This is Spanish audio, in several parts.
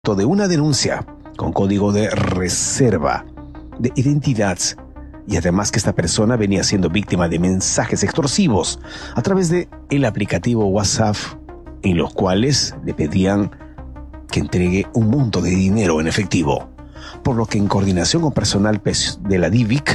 de una denuncia con código de reserva de identidad, y además que esta persona venía siendo víctima de mensajes extorsivos a través de el aplicativo WhatsApp, en los cuales le pedían que entregue un monto de dinero en efectivo, por lo que en coordinación con personal de la DIVIC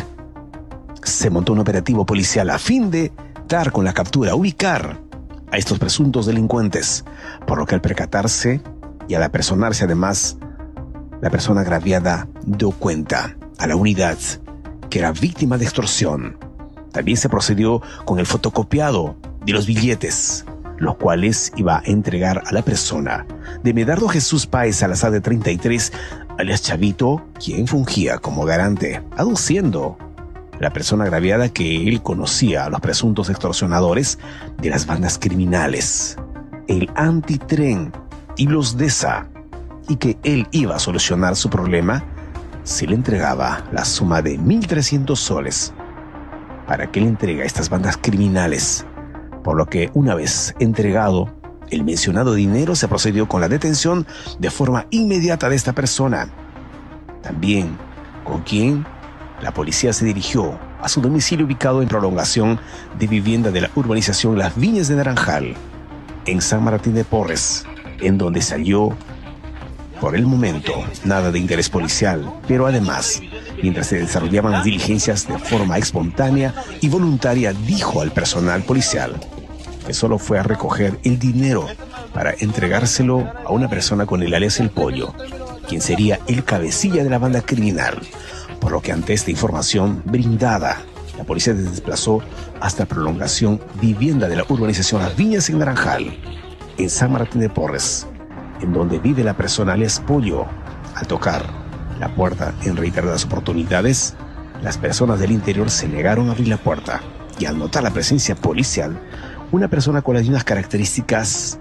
se montó un operativo policial a fin de dar con la captura, ubicar a estos presuntos delincuentes, por lo que al percatarse y al apersonarse además, la persona agraviada dio cuenta a la unidad que era víctima de extorsión. También se procedió con el fotocopiado de los billetes, los cuales iba a entregar a la persona de Medardo Jesús Páez Salazar, de 33, alias Chavito, quien fungía como garante, aduciendo la persona agraviada que él conocía a los presuntos extorsionadores de las bandas criminales, el Antitren y los DESA, y que él iba a solucionar su problema si le entregaba la suma de 1.300 soles para que le entregue a estas bandas criminales, por lo que una vez entregado el mencionado dinero se procedió con la detención de forma inmediata de esta persona, también con quien la policía se dirigió a su domicilio ubicado en prolongación de vivienda de la urbanización Las Viñas de Naranjal, en San Martín de Porres, en donde salió, por el momento, nada de interés policial, pero además, mientras se desarrollaban las diligencias de forma espontánea y voluntaria, dijo al personal policial que solo fue a recoger el dinero para entregárselo a una persona con el alias El Pollo, quien sería el cabecilla de la banda criminal, por lo que ante esta información brindada, la policía se desplazó hasta prolongación vivienda de la urbanización Las Viñas en Naranjal, en San Martín de Porres, en donde vive la persona alias Pollo. Al tocar la puerta en reiteradas oportunidades, las personas del interior se negaron a abrir la puerta, y al notar la presencia policial, una persona con las mismas características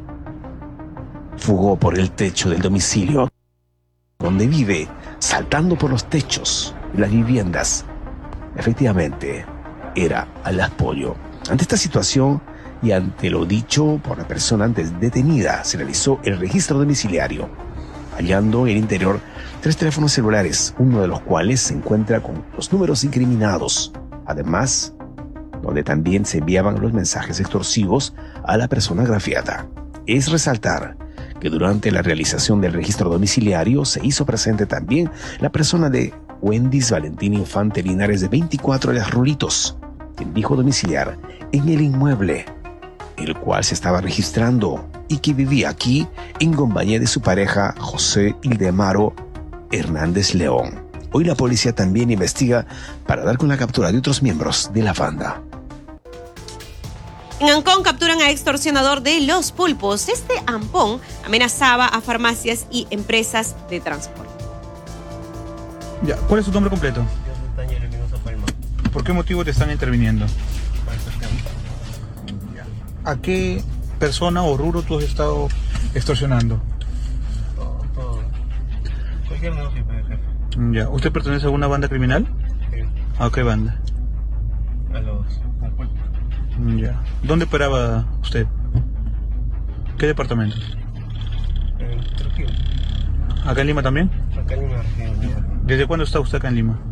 fugó por el techo del domicilio donde vive, saltando por los techos de las viviendas. Efectivamente, era alias Pollo. Ante esta situación y ante lo dicho por la persona antes detenida, se realizó el registro domiciliario, hallando en el interior 3 teléfonos celulares, uno de los cuales se encuentra con los números incriminados, además donde también se enviaban los mensajes extorsivos a la persona agraviada. Es resaltar que durante la realización del registro domiciliario se hizo presente también la persona de Wendis Valentina Infante Linares, de 24, alias Rulitos, quien dijo domiciliar en el inmueble el cual se estaba registrando y que vivía aquí en compañía de su pareja José Ildemaro Hernández León. Hoy la policía también investiga para dar con la captura de otros miembros de la banda. En Ancón capturan a extorsionador de Los Pulpos. Este ampón amenazaba a farmacias y empresas de transporte. Ya, ¿cuál es tu nombre completo? ¿Por qué motivo te están interviniendo? ¿A qué persona o rubro tú has estado extorsionando? Todo. Cualquier negocio, jefe. Ya, ¿usted pertenece a alguna banda criminal? Sí. ¿A qué banda? Al Pulpo. Ya. ¿Dónde operaba usted? ¿Qué departamento? En Trujillo. ¿Acá en Lima también? Acá en Lima, región. ¿Desde cuándo está usted acá en Lima?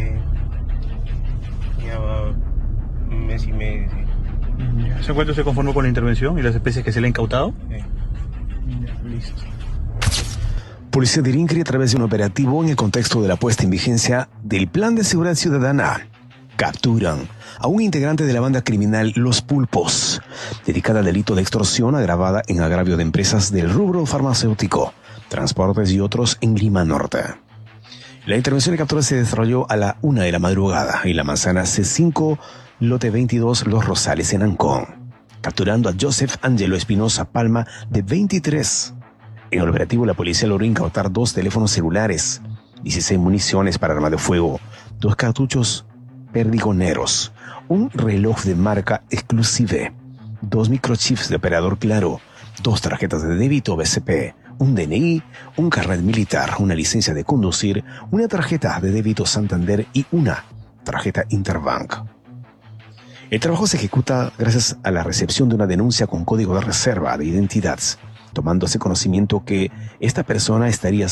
Ya va un mes y medio, sí. Ya. ¿Se encuentra usted conforme con la intervención y las especies que se le han incautado? Sí. Ya, listo. Policía de Irinqui, a través de un operativo en el contexto de la puesta en vigencia del Plan de Seguridad Ciudadana, capturan a un integrante de la banda criminal Los Pulpos, dedicada al delito de extorsión agravada en agravio de empresas del rubro farmacéutico, transportes y otros en Lima Norte. La intervención de captura se desarrolló a la 1 de la madrugada en la manzana C5, lote 22, Los Rosales, en Ancón, capturando a Joseph Angelo Espinosa Palma, de 23. En el operativo, la policía logró incautar 2 teléfonos celulares, 16 municiones para arma de fuego, 2 cartuchos perdigoneros, un reloj de marca Exclusive, 2 microchips de operador Claro, 2 tarjetas de débito BCP, un DNI, un carnet militar, una licencia de conducir, una tarjeta de débito Santander y una tarjeta Interbank. El trabajo se ejecuta gracias a la recepción de una denuncia con código de reserva de identidad tomándose conocimiento que esta persona estaría